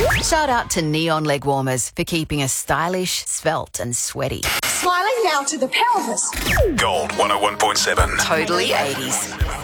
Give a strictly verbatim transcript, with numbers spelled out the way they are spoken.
Shout out to Neon Leg Warmers for keeping us stylish, svelte and sweaty. Smiling now to the pelvis. Gold one oh one point seven. Totally eighties.